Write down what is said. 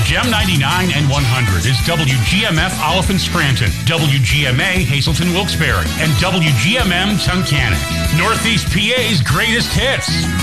Gem 99 and 100 is WGMF Oliphant Scranton, WGMA Hazelton Wilkes-Barre, and WGMM Tunkhannock. Northeast PA's greatest hits.